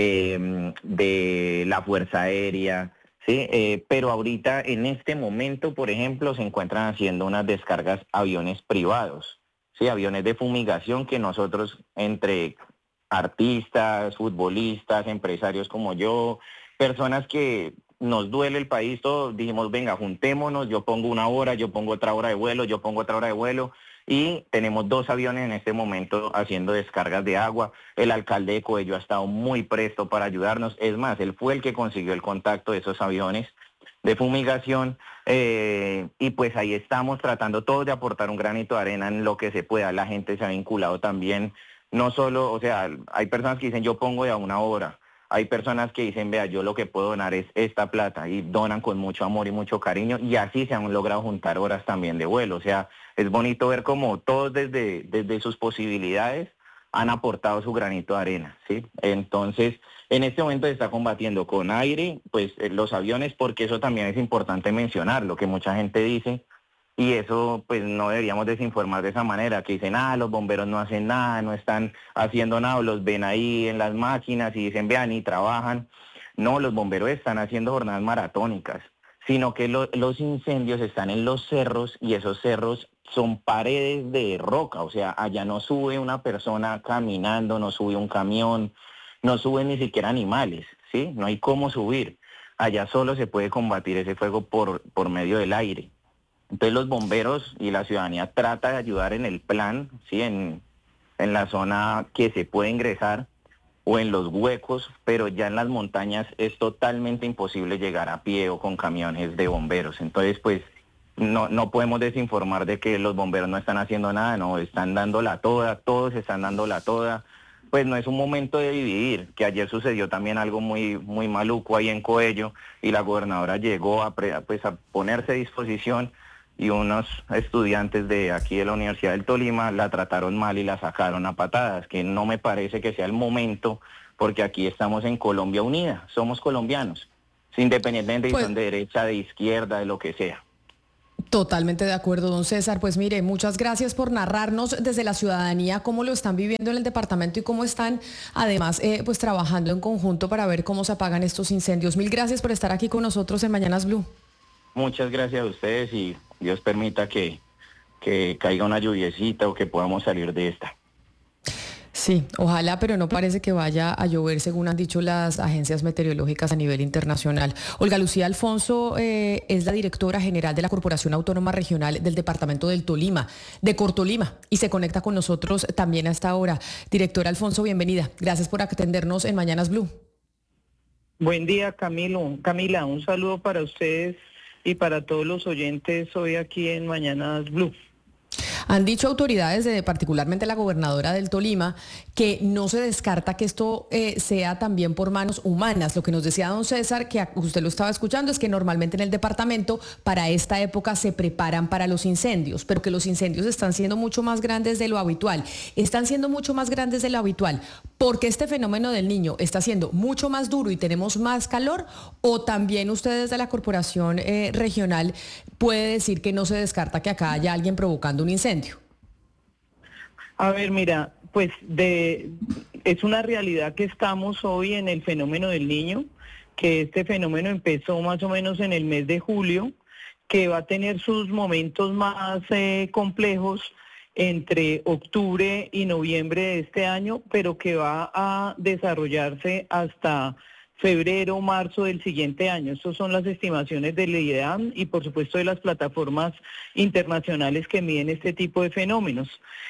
de la Fuerza Aérea, ¿sí? Pero ahorita, en este momento, por ejemplo, se encuentran haciendo unas descargas aviones privados, ¿sí? Aviones de fumigación que nosotros, entre artistas, futbolistas, empresarios como yo, personas que nos duele el país, todos dijimos, venga, juntémonos, yo pongo una hora, yo pongo otra hora de vuelo, yo pongo otra hora de vuelo, y tenemos 2 aviones en este momento haciendo descargas de agua. El alcalde de Coello ha estado muy presto para ayudarnos, es más, él fue el que consiguió el contacto de esos aviones de fumigación, y pues ahí estamos tratando todos de aportar un granito de arena en lo que se pueda. La gente se ha vinculado también, no solo, o sea, hay personas que dicen yo pongo de a 1 hora, hay personas que dicen, vea, yo lo que puedo donar es esta plata, y donan con mucho amor y mucho cariño, y así se han logrado juntar horas también de vuelo. O sea, es bonito ver cómo todos desde sus posibilidades han aportado su granito de arena, ¿sí? Entonces, en este momento se está combatiendo con aire, pues los aviones, porque eso también es importante mencionar, lo que mucha gente dice, y eso pues no deberíamos desinformar de esa manera, que dicen, los bomberos no hacen nada, no están haciendo nada, los ven ahí en las máquinas y dicen, vean, y trabajan. No, los bomberos están haciendo jornadas maratónicas, sino que los incendios están en los cerros, y esos cerros son paredes de roca, o sea, allá no sube una persona caminando, no sube un camión, no suben ni siquiera animales, ¿sí? No hay cómo subir. Allá solo se puede combatir ese fuego por medio del aire. Entonces los bomberos y la ciudadanía trata de ayudar en el plan, ¿sí? En la zona que se puede ingresar o en los huecos, pero ya en las montañas es totalmente imposible llegar a pie o con camiones de bomberos. Entonces, pues, no podemos desinformar de que los bomberos no están haciendo nada, no, están dándola toda, todos están dándola toda. Pues no es un momento de dividir, que ayer sucedió también algo muy maluco ahí en Coello, y la gobernadora llegó a ponerse a disposición, y unos estudiantes de aquí de la Universidad del Tolima la trataron mal y la sacaron a patadas, que no me parece que sea el momento, porque aquí estamos en Colombia unida, somos colombianos, independientemente de si son de derecha, de izquierda, de lo que sea. Totalmente de acuerdo, don César. Pues mire, muchas gracias por narrarnos desde la ciudadanía cómo lo están viviendo en el departamento y cómo están además pues trabajando en conjunto para ver cómo se apagan estos incendios. Mil gracias por estar aquí con nosotros en Mañanas Blue. Muchas gracias a ustedes, y Dios permita que caiga una lluviecita o que podamos salir de esta. Sí, ojalá, pero no parece que vaya a llover, según han dicho las agencias meteorológicas a nivel internacional. Olga Lucía Alfonso es la directora general de la Corporación Autónoma Regional del Departamento del Tolima, de Cortolima, y se conecta con nosotros también a esta hora. Directora Alfonso, bienvenida. Gracias por atendernos en Mañanas Blue. Buen día, Camila. Un saludo para ustedes y para todos los oyentes hoy aquí en Mañanas Blue. Han dicho autoridades, particularmente la gobernadora del Tolima, que no se descarta que esto sea también por manos humanas. Lo que nos decía don César, que usted lo estaba escuchando, es que normalmente en el departamento para esta época se preparan para los incendios, pero que los incendios están siendo mucho más grandes de lo habitual. Están siendo mucho más grandes de lo habitual porque este fenómeno del Niño está siendo mucho más duro y tenemos más calor, o también ustedes de la corporación regional puede decir que no se descarta que acá haya alguien provocando un incendio. A ver, mira, pues es una realidad que estamos hoy en el fenómeno del Niño, que este fenómeno empezó más o menos en el mes de julio, que va a tener sus momentos más complejos entre octubre y noviembre de este año, pero que va a desarrollarse hasta febrero o marzo del siguiente año. Estas son las estimaciones del IDEAM y por supuesto de las plataformas internacionales que miden este tipo de fenómenos.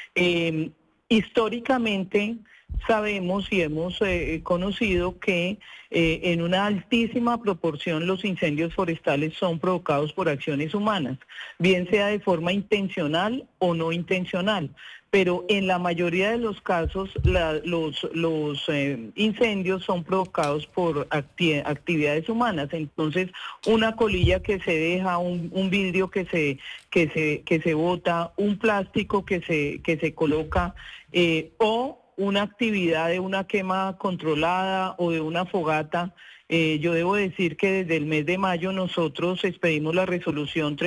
Históricamente sabemos y hemos conocido que en una altísima proporción los incendios forestales son provocados por acciones humanas, bien sea de forma intencional o no intencional. pero en la mayoría de los casos los incendios son provocados por actividades humanas. Entonces, una colilla que se deja, un vidrio que se bota, un plástico que se coloca, o una actividad de una quema controlada o de una fogata. Yo debo decir que desde el mes de mayo nosotros expedimos la resolución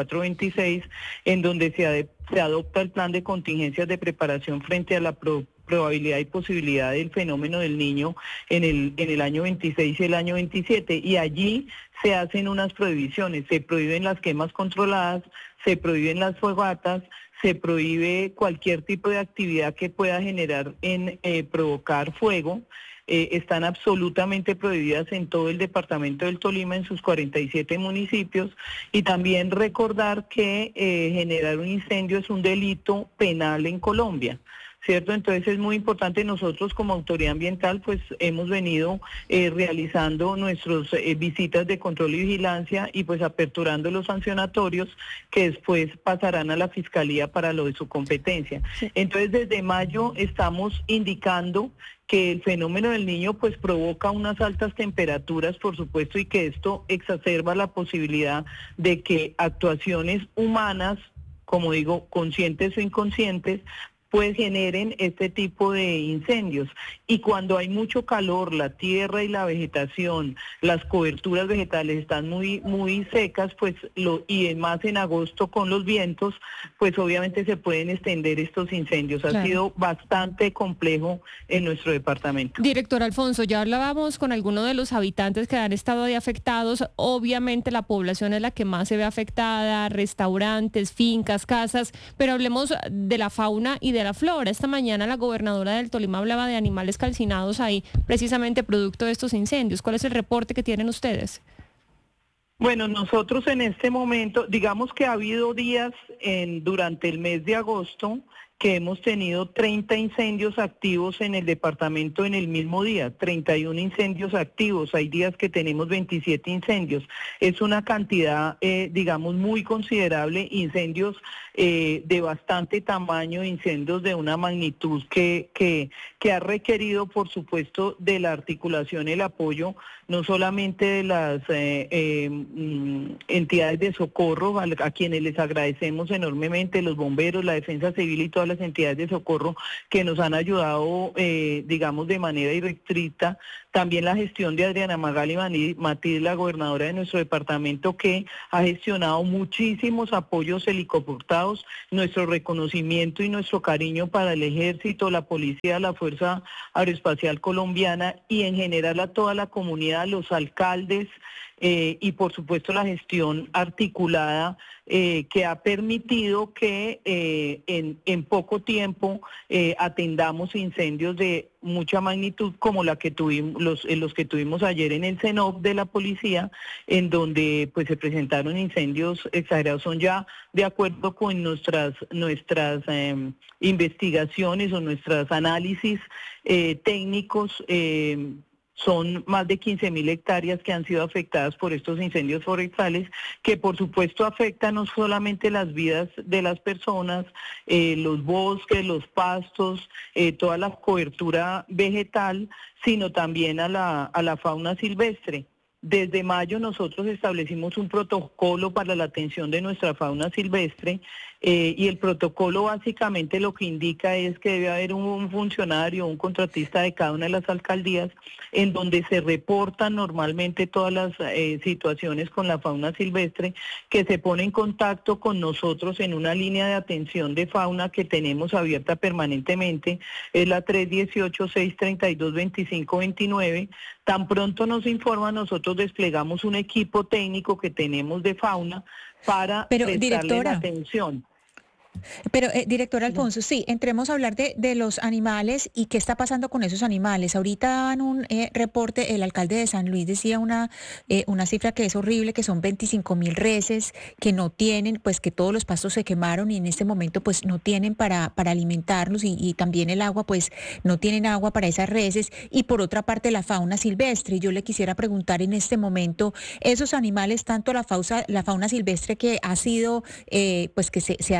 3426, en donde se adopta el plan de contingencias de preparación frente a la probabilidad y posibilidad del fenómeno del Niño en el año 26 y el año 27, y allí se hacen unas prohibiciones. Se prohíben las quemas controladas, se prohíben las fogatas, se prohíbe cualquier tipo de actividad que pueda generar provocar fuego. Están absolutamente prohibidas en todo el departamento del Tolima, en sus 47 municipios, y también recordar que generar un incendio es un delito penal en Colombia, ¿cierto? Entonces es muy importante. Nosotros como autoridad ambiental pues hemos venido realizando nuestras visitas de control y vigilancia y pues aperturando los sancionatorios que después pasarán a la Fiscalía para lo de su competencia. Sí. Entonces desde mayo estamos indicando que el fenómeno del Niño pues provoca unas altas temperaturas, por supuesto, y que esto exacerba la posibilidad de que actuaciones humanas, como digo, conscientes o inconscientes, pues generen este tipo de incendios. Y cuando hay mucho calor, la tierra y la vegetación, las coberturas vegetales están muy secas, pues y más en agosto con los vientos, pues obviamente se pueden extender estos incendios. Claro. Ha sido bastante complejo en nuestro departamento. Director Alfonso, ya hablábamos con algunos de los habitantes que han estado ahí afectados. Obviamente la población es la que más se ve afectada, restaurantes, fincas, casas, pero hablemos de la fauna y de la flora. Esta mañana la gobernadora del Tolima hablaba de animales calcinados ahí, precisamente producto de estos incendios. ¿Cuál es el reporte que tienen ustedes? Bueno, nosotros en este momento, digamos que ha habido días durante el mes de agosto que hemos tenido 30 incendios activos en el departamento en el mismo día, 31 incendios activos, hay días que tenemos 27 incendios, es una cantidad, digamos, muy considerable, incendios de bastante tamaño, incendios de una magnitud que ha requerido, por supuesto, de la articulación, el apoyo, no solamente de las entidades de socorro, a quienes les agradecemos enormemente, los bomberos, la defensa civil y todas las entidades de socorro que nos han ayudado, digamos, de manera irrestricta. También la gestión de Adriana Magali Matiz, la gobernadora de nuestro departamento, que ha gestionado muchísimos apoyos helicoportados, nuestro reconocimiento y nuestro cariño para el Ejército, la Policía, la Fuerza Aeroespacial Colombiana y en general a toda la comunidad, los alcaldes, y por supuesto la gestión articulada que ha permitido que en poco tiempo atendamos incendios de mucha magnitud como la que tuvimos, los que tuvimos ayer en el CENOP de la policía, en donde pues se presentaron incendios exagerados. Son ya de acuerdo con nuestras investigaciones o nuestros análisis técnicos. Son más de 15.000 hectáreas que han sido afectadas por estos incendios forestales, que por supuesto afectan no solamente las vidas de las personas, los bosques, los pastos, toda la cobertura vegetal, sino también a la fauna silvestre. Desde mayo nosotros establecimos un protocolo para la atención de nuestra fauna silvestre y el protocolo básicamente lo que indica es que debe haber un funcionario, un contratista de cada una de las alcaldías en donde se reportan normalmente todas las situaciones con la fauna silvestre, que se pone en contacto con nosotros en una línea de atención de fauna que tenemos abierta permanentemente, es la 318-632-2529. Tan pronto nos informa, nosotros desplegamos un equipo técnico que tenemos de fauna para prestarle la atención. Pero, director Alfonso, sí, entremos a hablar de los animales y qué está pasando con esos animales. Ahorita daban un reporte, el alcalde de San Luis decía una cifra que es horrible, que son 25.000 reses que no tienen, pues que todos los pastos se quemaron y en este momento pues no tienen para alimentarlos y también el agua, pues no tienen agua para esas reses. Y por otra parte la fauna silvestre. Yo le quisiera preguntar en este momento, esos animales, tanto la fauna silvestre que ha sido, pues que se ha desplazado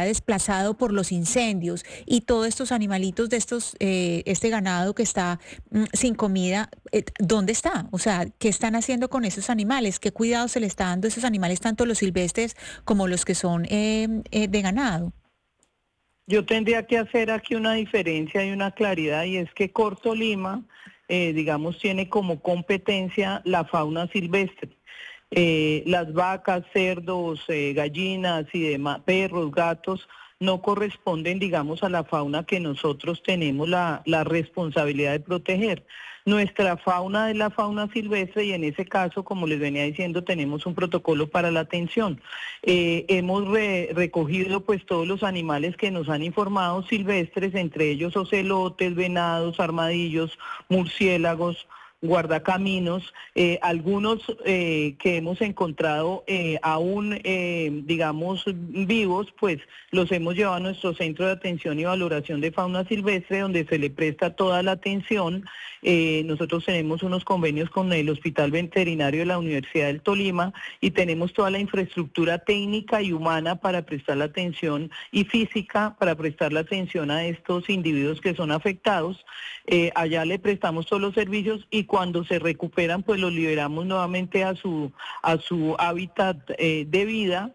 amenazado por los incendios y todos estos animalitos de este ganado que está sin comida, ¿dónde está? O sea, ¿qué están haciendo con esos animales? ¿Qué cuidado se le está dando a esos animales, tanto los silvestres como los que son de ganado? Yo tendría que hacer aquí una diferencia y una claridad, y es que Cortolima, digamos, tiene como competencia la fauna silvestre. Las vacas, cerdos, gallinas y demás, perros, gatos, no corresponden, digamos, a la fauna que nosotros tenemos la responsabilidad de proteger. Nuestra fauna es la fauna silvestre y en ese caso, como les venía diciendo, tenemos un protocolo para la atención. Hemos recogido pues todos los animales que nos han informado silvestres, entre ellos ocelotes, venados, armadillos, murciélagos, guardacaminos, algunos que hemos encontrado aún, digamos, vivos, pues los hemos llevado a nuestro centro de atención y valoración de fauna silvestre, donde se le presta toda la atención. Nosotros tenemos unos convenios con el Hospital Veterinario de la Universidad del Tolima y tenemos toda la infraestructura técnica y humana para prestar la atención y física para prestar la atención a estos individuos que son afectados. Allá le prestamos todos los servicios y cuando se recuperan, pues los liberamos nuevamente a su hábitat de vida.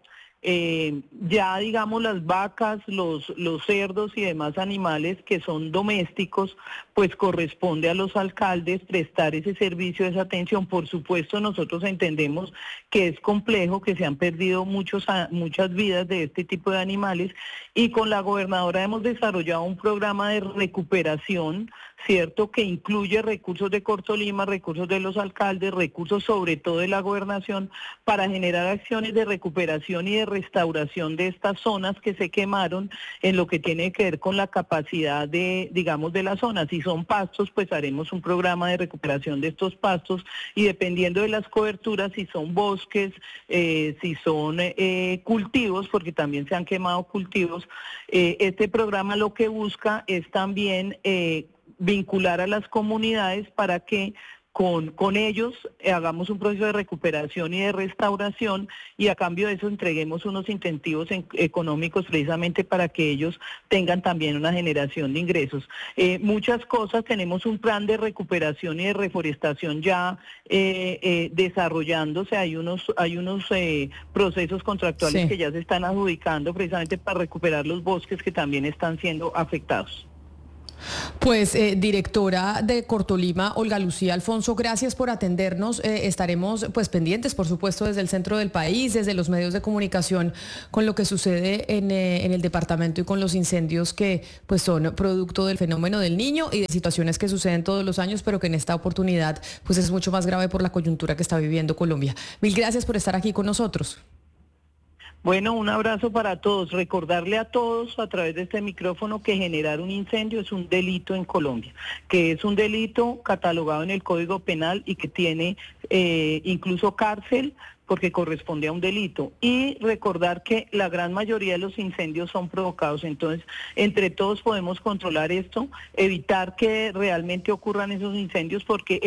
Ya digamos las vacas, los cerdos y demás animales que son domésticos, pues corresponde a los alcaldes prestar ese servicio, esa atención. Por supuesto, nosotros entendemos que es complejo, que se han perdido muchas vidas de este tipo de animales, y con la gobernadora hemos desarrollado un programa de recuperación, ¿cierto?, que incluye recursos de Cortolima, recursos de los alcaldes, recursos sobre todo de la gobernación, para generar acciones de recuperación y de restauración de estas zonas que se quemaron en lo que tiene que ver con la capacidad de, digamos, de la zona. Si son pastos, pues haremos un programa de recuperación de estos pastos, y dependiendo de las coberturas, si son bosques, si son cultivos, porque también se han quemado cultivos, este programa lo que busca es también vincular a las comunidades para que con ellos hagamos un proceso de recuperación y de restauración, y a cambio de eso entreguemos unos incentivos económicos precisamente para que ellos tengan también una generación de ingresos. Muchas cosas, tenemos un plan de recuperación y de reforestación ya desarrollándose, hay unos procesos contractuales que ya se están adjudicando precisamente para recuperar los bosques que también están siendo afectados. Pues directora de Cortolima, Olga Lucía Alfonso, gracias por atendernos. Estaremos pues pendientes, por supuesto, desde el centro del país, desde los medios de comunicación, con lo que sucede en el departamento y con los incendios que pues son producto del fenómeno del Niño y de situaciones que suceden todos los años, pero que en esta oportunidad pues es mucho más grave por la coyuntura que está viviendo Colombia. Mil gracias por estar aquí con nosotros. Bueno, un abrazo para todos. Recordarle a todos a través de este micrófono que generar un incendio es un delito en Colombia, que es un delito catalogado en el Código Penal y que tiene incluso cárcel, porque corresponde a un delito. Y recordar que la gran mayoría de los incendios son provocados. Entonces, entre todos podemos controlar esto, evitar que realmente ocurran esos incendios, porque